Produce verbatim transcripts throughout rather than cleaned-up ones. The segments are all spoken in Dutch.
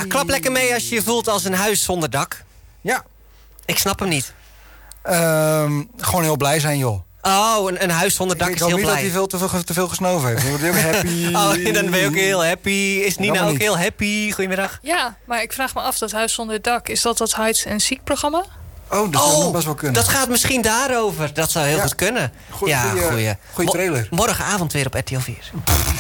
klap lekker mee als je je voelt als een huis zonder dak. Ja. Ik snap hem niet. Um, gewoon heel blij zijn, joh. Oh, een, een huis zonder dak ik is heel blij. Ik hoop niet dat hij veel, te, veel, te veel gesnoven heeft. Dan word je ook happy. Oh, dan ben je ook heel happy. Is Nina ook heel happy? Goedemiddag. Ja, maar ik vraag me af, dat Huis zonder dak... is dat dat Hide en Seek programma? Oh, dat zou oh, best wel kunnen. Dat gaat misschien daarover. Dat zou heel ja. goed kunnen. Goeie, ja, goeie. Goeie trailer. Mo- morgenavond weer op R T L vier.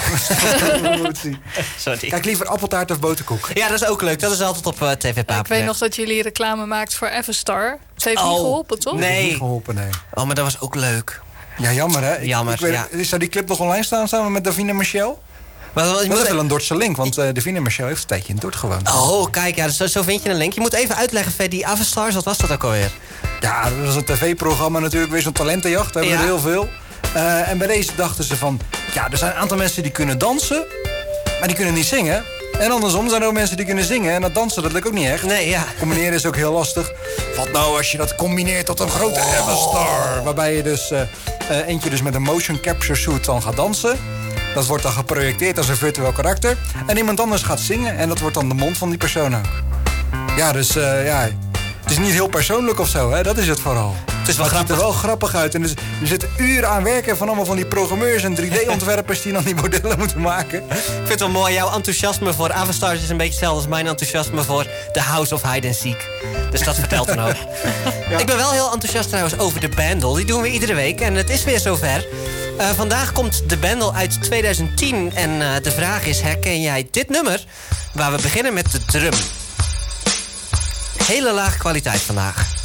Sorry. Kijk liever appeltaart of boterkoek. Ja, dat is ook leuk. Dat is altijd op uh, T V Papendrecht. Ik weet nog dat jullie reclame maakt voor Everstar. Het heeft oh, niet geholpen, toch? Nee. Niet geholpen, nee. Oh, maar dat was ook leuk. Ja, jammer, hè? Jammer, ik, ik weet, ja. Zou die clip nog online staan samen met Davina Michel? Maar dat is wel een Dordtse link, want uh, Davina Michel heeft een tijdje in Dort gewoond. Oh, kijk, ja, zo, zo vind je een link. Je moet even uitleggen, Freddy, Avastars, wat was dat ook alweer? Ja, dat was een tv-programma natuurlijk, weer zo'n talentenjacht. We hebben ja. er heel veel. Uh, en bij deze dachten ze van... Ja, er zijn een aantal mensen die kunnen dansen, maar die kunnen niet zingen. En andersom zijn er ook mensen die kunnen zingen. En dat dansen, dat lukt ook niet echt. Nee, ja. Combineren is ook heel lastig. Wat nou als je dat combineert tot een grote oh. Everstar? Waarbij je dus uh, uh, eentje dus met een motion capture suit dan gaat dansen. Dat wordt dan geprojecteerd als een virtueel karakter. En iemand anders gaat zingen. En dat wordt dan de mond van die persoon ook. Ja, dus uh, ja... Het is niet heel persoonlijk of zo, hè? Dat is het vooral. Het is wel het grappig. ziet er wel grappig uit. En dus, er zitten uren aan werken van allemaal van die programmeurs en drie D-ontwerpers die dan die modellen moeten maken. Ik vind het wel mooi. Jouw enthousiasme voor Avastars is een beetje hetzelfde als mijn enthousiasme voor The House of Hide and Seek. Dus dat vertelt een hoop. Ja. Ik ben wel heel enthousiast trouwens over de Bandel. Die doen we iedere week en het is weer zover. Uh, vandaag komt de Bandel uit tweeduizend tien en uh, de vraag is, herken jij dit nummer? Waar we beginnen met de drum. Hele lage kwaliteit vandaag.